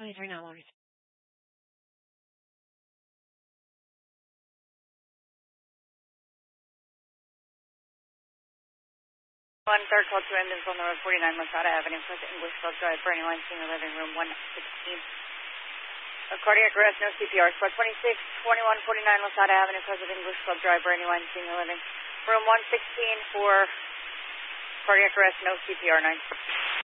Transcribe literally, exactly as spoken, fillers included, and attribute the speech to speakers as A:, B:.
A: twenty-three dollars.
B: One third call to ambulance on the road forty-nine Losada Avenue, Plaza English Club Drive, Bernie Line, Senior Living Room one sixteen. A cardiac arrest, no C P R. Squad twenty-six, twenty-one forty-nine Losada Avenue, Plaza English Club Drive, Bernie Line, Senior Living Room one sixteen for cardiac arrest, no C P R nine.